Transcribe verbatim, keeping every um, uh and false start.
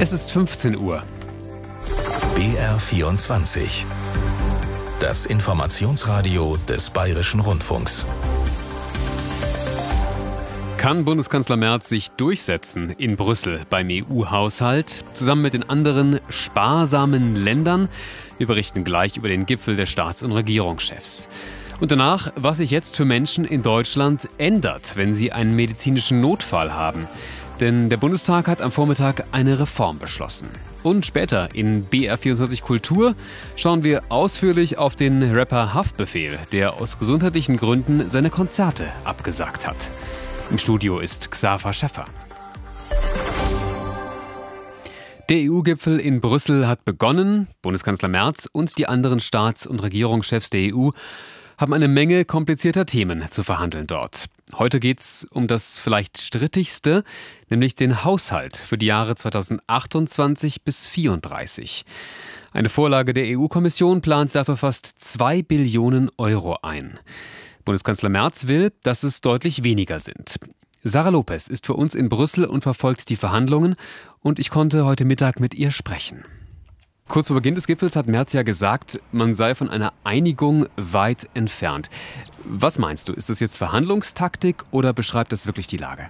Es ist fünfzehn Uhr. B R vierundzwanzig. Das Informationsradio des Bayerischen Rundfunks. Kann Bundeskanzler Merz sich durchsetzen in Brüssel beim E U-Haushalt, zusammen mit den anderen sparsamen Ländern? Wir berichten gleich über den Gipfel der Staats- und Regierungschefs. Und danach, was sich jetzt für Menschen in Deutschland ändert, wenn sie einen medizinischen Notfall haben. Denn der Bundestag hat am Vormittag eine Reform beschlossen. Und später in B R vierundzwanzig Kultur schauen wir ausführlich auf den Rapper Haftbefehl, der aus gesundheitlichen Gründen seine Konzerte abgesagt hat. Im Studio ist Xaver Schäffer. Der E U-Gipfel in Brüssel hat begonnen. Bundeskanzler Merz und die anderen Staats- und Regierungschefs der E U haben eine Menge komplizierter Themen zu verhandeln dort. Heute geht es um das vielleicht strittigste, nämlich den Haushalt für die Jahre zweitausendachtundzwanzig bis zweitausendvierunddreißig. Eine Vorlage der E U-Kommission plant dafür fast zwei Billionen Euro ein. Bundeskanzler Merz will, dass es deutlich weniger sind. Sarah Lopez ist für uns in Brüssel und verfolgt die Verhandlungen. Und ich konnte heute Mittag mit ihr sprechen. Kurz vor Beginn des Gipfels hat Merz ja gesagt, man sei von einer Einigung weit entfernt. Was meinst du? Ist das jetzt Verhandlungstaktik oder beschreibt das wirklich die Lage?